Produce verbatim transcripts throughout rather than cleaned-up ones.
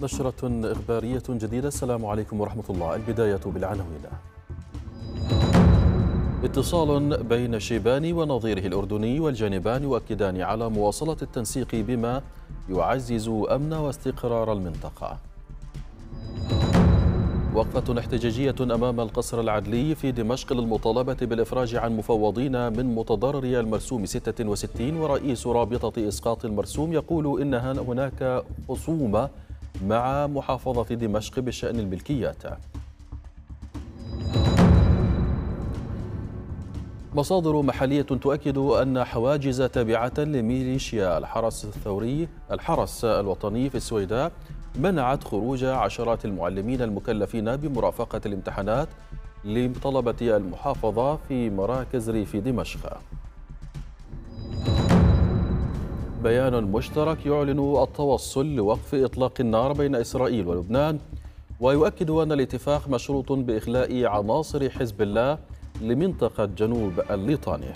نشرة إخبارية جديدة. السلام عليكم ورحمة الله. البداية بالعناوين. اتصال بين شيباني ونظيره الأردني، والجانبان يؤكدان على مواصلة التنسيق بما يعزز أمن واستقرار المنطقة. وقفة احتجاجية أمام القصر العدلي في دمشق للمطالبة بالإفراج عن مفوضين من متضرري المرسوم ستة وستين، ورئيس رابطة إسقاط المرسوم يقول إن هناك خصومة مع محافظة دمشق بشأن الملكيات. مصادر محلية تؤكد أن حواجز تابعة لميليشيا الحرس الثوري الحرس الوطني في السويداء منعت خروج عشرات المعلمين المكلفين بمرافقة الامتحانات لطلبة المحافظة في مراكز ريف دمشق. بيان مشترك يعلن التوصل لوقف إطلاق النار بين إسرائيل ولبنان، ويؤكد أن الاتفاق مشروط بإخلاء عناصر حزب الله لمنطقة جنوب الليطاني.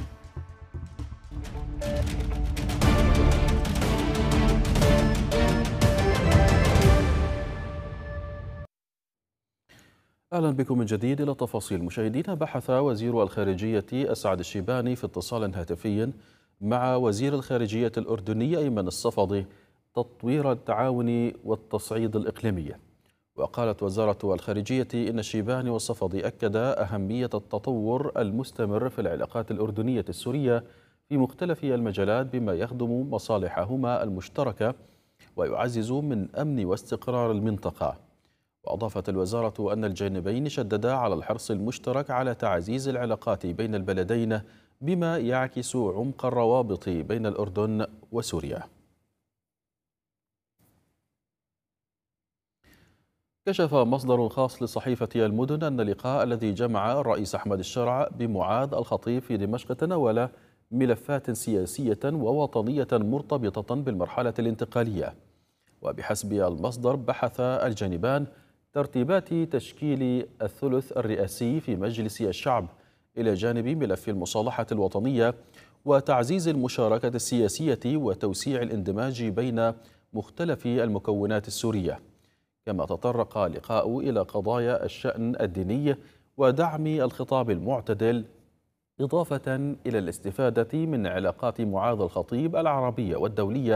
أهلا بكم من جديد. إلى التفاصيل مشاهدينا. بحث وزير الخارجية أسعد الشيباني في اتصال هاتفي مع وزير الخارجية الأردني أيمن الصفدي تطوير التعاون والتصعيد الإقليمي. وقالت وزارة الخارجية إن الشيباني والصفدي أكدا أهمية التطور المستمر في العلاقات الأردنية السورية في مختلف المجالات بما يخدم مصالحهما المشتركة ويعزز من أمن واستقرار المنطقة. وأضافت الوزارة أن الجانبين شددا على الحرص المشترك على تعزيز العلاقات بين البلدين بما يعكس عمق الروابط بين الأردن وسوريا. كشف مصدر خاص لصحيفة المدن أن اللقاء الذي جمع الرئيس أحمد الشرع بمعاذ الخطيب في دمشق تناول ملفات سياسية ووطنية مرتبطة بالمرحلة الانتقالية. وبحسب المصدر بحث الجانبان ترتيبات تشكيل الثلث الرئاسي في مجلس الشعب إلى جانب ملف المصالحة الوطنية وتعزيز المشاركة السياسية وتوسيع الاندماج بين مختلف المكونات السورية. كما تطرق اللقاء إلى قضايا الشأن الديني ودعم الخطاب المعتدل، إضافة إلى الاستفادة من علاقات معاذ الخطيب العربية والدولية